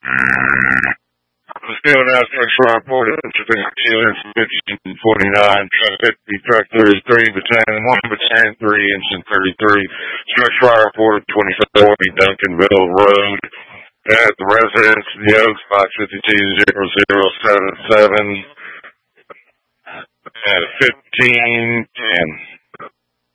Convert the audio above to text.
Still now, structure report is 1549, truck 50, truck 33, battalion 1, battalion 3, engine 33. Structure report 2740 Duncanville Road. At the residence, the Oaks, 552-0077. At 1510.